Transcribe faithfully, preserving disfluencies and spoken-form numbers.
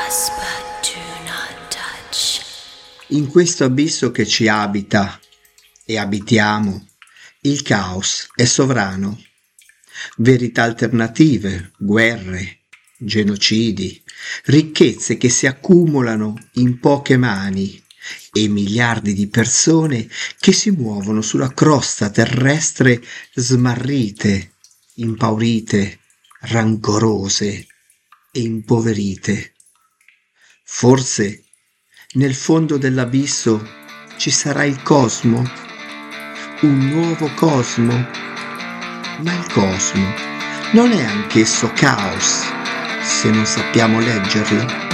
us but do not touch. In questo abisso che ci abita e abitiamo, il caos è sovrano. Verità alternative, guerre, genocidi, ricchezze che si accumulano in poche mani e miliardi di persone che si muovono sulla crosta terrestre smarrite, impaurite, rancorose e impoverite. Forse nel fondo dell'abisso ci sarà il cosmo, un nuovo cosmo, ma il cosmo non è anch'esso caos se non sappiamo leggerlo?